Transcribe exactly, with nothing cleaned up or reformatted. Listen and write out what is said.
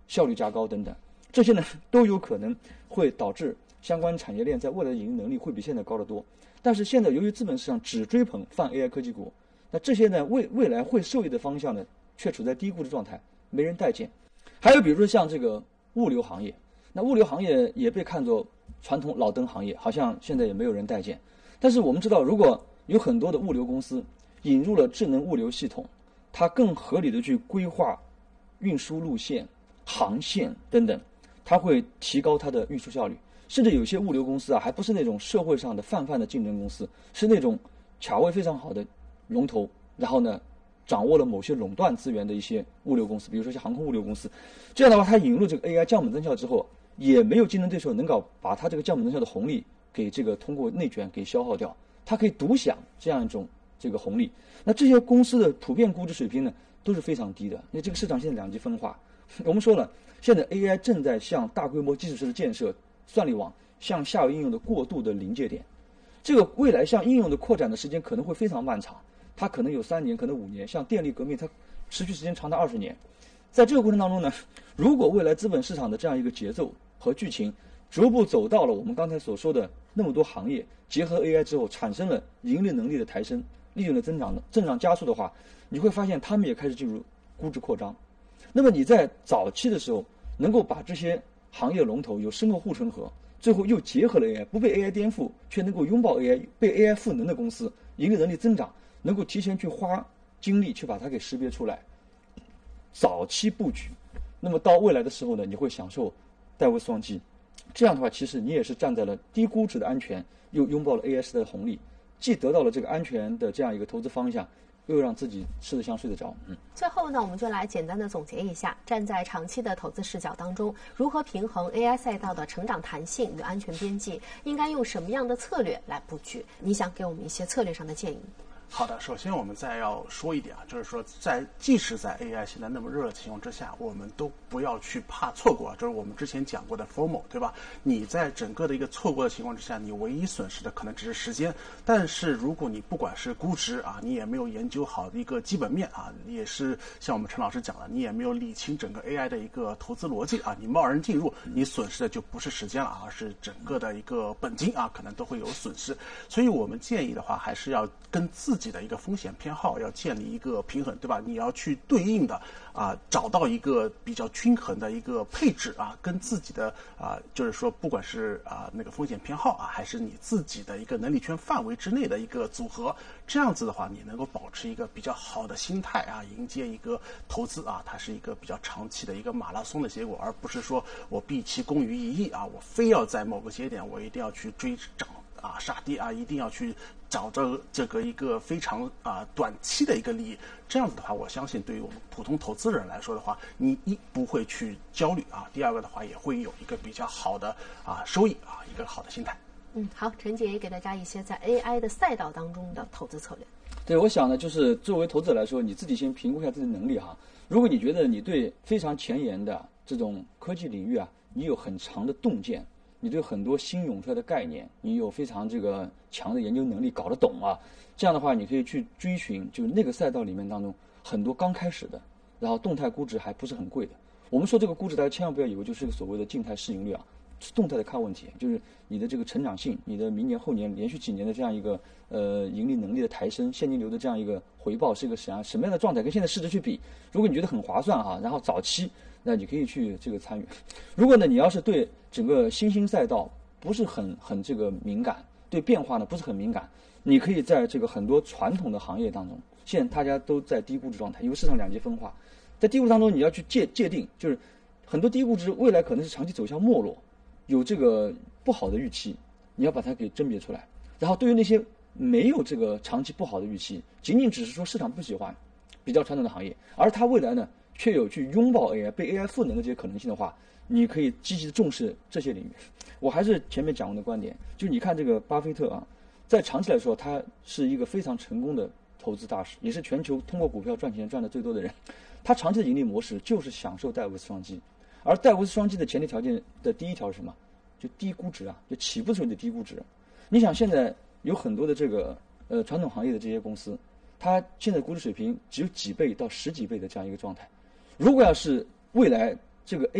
效率加高等等，这些呢都有可能会导致相关产业链在未来的盈利能力会比现在高得多。但是现在由于资本市场只追捧泛 A I 科技股，那这些呢未未来会受益的方向呢却处在低估值状态，没人待见。还有比如说像这个物流行业，那物流行业也被看作传统老登行业，好像现在也没有人待见。但是我们知道，如果有很多的物流公司引入了智能物流系统，它更合理的去规划运输路线、航线等等，它会提高它的运输效率。甚至有些物流公司啊，还不是那种社会上的泛泛的竞争公司，是那种卡位非常好的龙头，然后呢掌握了某些垄断资源的一些物流公司，比如说像航空物流公司。这样的话，它引入这个 A I 降本增效之后，也没有竞争对手能够把它这个降本增效的红利给这个通过内卷给消耗掉，它可以独享这样一种这个红利。那这些公司的普遍估值水平呢都是非常低的，因为这个市场现在两极分化。我们说了，现在 A I 正在向大规模基础设施建设、算力网向下游应用的过渡的临界点，这个未来向应用的扩展的时间可能会非常漫长，它可能有三年，可能五年，像电力革命它持续时间长达二十年。在这个过程当中呢，如果未来资本市场的这样一个节奏和剧情逐步走到了我们刚才所说的那么多行业结合 A I 之后产生了盈利能力的抬升、利润的增长的增长加速的话，你会发现他们也开始进入估值扩张。那么你在早期的时候能够把这些行业龙头有深厚护城河，最后又结合了 A I， 不被 A I 颠覆，却能够拥抱 A I， 被 A I 赋能的公司，盈利能力增长，能够提前去花精力去把它给识别出来，早期布局。那么到未来的时候呢，你会享受戴维斯双击。这样的话，其实你也是站在了低估值的安全，又拥抱了 A I 时代的红利，既得到了这个安全的这样一个投资方向，又让自己吃得香睡得着。嗯。 最后呢，我们就来简单的总结一下，站在长期的投资视角当中，如何平衡 A I 赛道的成长弹性与安全边际，应该用什么样的策略来布局？你想给我们一些策略上的建议？ 好的，首先我们再要说一点啊，就是说在即使在 A I 现在那么热的情况之下，我们都不要去怕错过，就是我们之前讲过的 F O M O， 对吧？你在整个的一个错过的情况之下，你唯一损失的可能只是时间。但是如果你不管是估值啊，你也没有研究好的一个基本面啊，也是像我们陈老师讲的，你也没有理清整个 A I 的一个投资逻辑啊，你贸然进入，你损失的就不是时间了，而是整个的一个本金啊，可能都会有损失。所以我们建议的话，还是要跟自己的一个风险偏好要建立一个平衡，对吧？你要去对应的啊，找到一个比较均衡的一个配置啊，跟自己的啊，就是说不管是啊那个风险偏好啊，还是你自己的一个能力圈范围之内的一个组合，这样子的话，你能够保持一个比较好的心态啊，迎接一个投资啊，它是一个比较长期的一个马拉松的结果，而不是说我毕其功于一役啊，我非要在某个节点我一定要去追涨啊杀跌啊，一定要去找着这个一个非常啊短期的一个利益。这样子的话，我相信对于我们普通投资人来说的话，你一不会去焦虑啊，第二个的话也会有一个比较好的啊收益啊，一个好的心态。 嗯，好，陈姐也给大家一些在 A I 的赛道当中的投资策略。 对，我想呢，就是作为投资者来说，你自己先评估一下自己的能力哈。如果你觉得你对非常前沿的这种科技领域啊，你有很长的洞见，你对很多新涌出来的概念，你有非常这个强的研究能力，搞得懂啊，这样的话，你可以去追寻，就是那个赛道里面当中很多刚开始的，然后动态估值还不是很贵的。我们说这个估值，大家千万不要以为就是个所谓的静态市盈率啊，是动态的看问题，就是你的这个成长性，你的明年后年连续几年的这样一个呃盈利能力的抬升，现金流的这样一个回报是一个什么什么样的状态，跟现在市值去比，如果你觉得很划算哈，然后早期那你可以去这个参与。如果呢你要是对整个新兴赛道不是很很这个敏感，对变化呢不是很敏感，你可以在这个很多传统的行业当中，现在大家都在低估值状态，因为市场两极分化，在低估值当中你要去界界定，就是很多低估值未来可能是长期走向没落，有这个不好的预期，你要把它给甄别出来。然后对于那些没有这个长期不好的预期，仅仅只是说市场不喜欢比较传统的行业，而它未来呢却有去拥抱 A I 被 A I 赋能的这些可能性的话，你可以积极的重视这些领域。我还是前面讲过的观点，就是你看这个巴菲特啊，在长期来说他是一个非常成功的投资大师，也是全球通过股票赚钱赚的最多的人。他长期的盈利模式就是享受戴维斯双击，而戴维斯双击的前提条件的第一条是什么？就低估值啊，就起步时候的低估值。你想现在有很多的这个呃传统行业的这些公司，它现在估值水平只有几倍到十几倍的这样一个状态。如果要是未来这个